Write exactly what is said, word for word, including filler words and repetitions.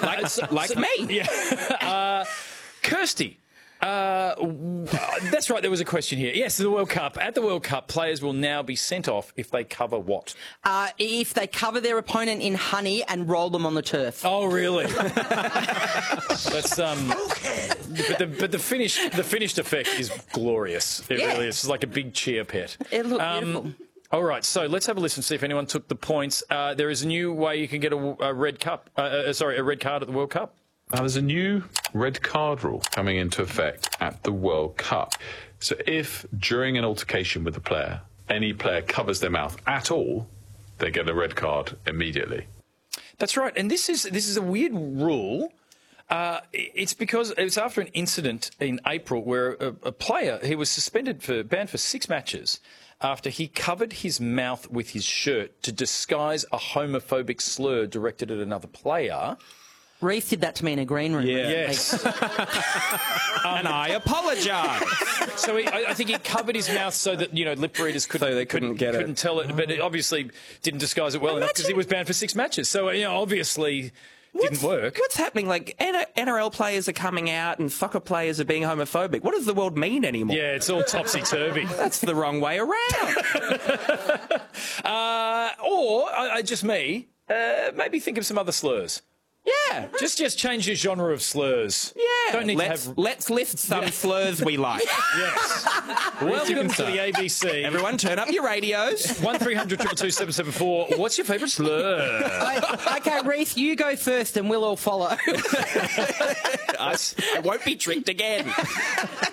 like, So- like so- me. Yeah. Uh, Kirsty. Uh, w- that's right, there was a question here. Yes, the World Cup. At the World Cup, players will now be sent off if they cover what? Uh, if they cover their opponent in honey and roll them on the turf. Oh, really? That's um. But the but the finished the finished effect is glorious. It Yeah. really is. It's like a big cheer pet. It looked Um, beautiful. All right, so let's have a listen, see if anyone took the points. Uh, there is a new way you can get a, a red cup. Uh, uh, sorry, a red card at the World Cup. Now, there's a new red card rule coming into effect at the World Cup. So if during an altercation with a player, any player covers their mouth at all, they get a red card immediately. That's right, and this is this is a weird rule. Uh, it's because it was after an incident in April where a, a player, he was suspended for banned for six matches after he covered his mouth with his shirt to disguise a homophobic slur directed at another player. Reece did that to me in a green room. Yes. And I apologise. So he, I, I think he covered his mouth so that, you know, lip readers couldn't, So they couldn't get it. couldn't tell it, but it obviously didn't disguise it well enough because he was banned for six matches. So, you know, obviously didn't work. What's happening? Like, N R L players are coming out and soccer players are being homophobic. What does the world mean anymore? Yeah, it's all topsy-turvy. That's the wrong way around. uh, or, uh, just me, uh, maybe think of some other slurs. Yeah. Just just change your genre of slurs. Yeah. Don't need let's, to have... let's list some slurs we like. Yes. Welcome to the A B C. Everyone turn up your radios. one three hundred two two two seven seven four. What's your favourite slur? I, okay, Reece, you go first and we'll all follow. I, I won't be tricked again.